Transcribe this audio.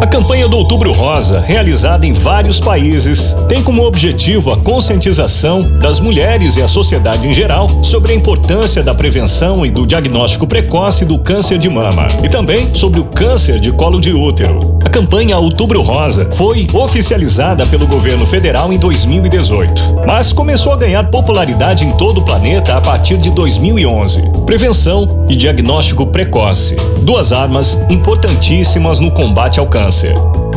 campanha do Outubro Rosa, realizada em vários países, tem como objetivo a conscientização das mulheres e a sociedade em geral sobre a importância da prevenção e do diagnóstico precoce do câncer de mama e também sobre o câncer de colo de útero. A campanha Outubro Rosa foi oficializada pelo governo federal em 2018, mas começou a ganhar popularidade em todo o planeta a partir de 2011. Prevenção e diagnóstico precoce, duas armas importantíssimas no combate ao câncer.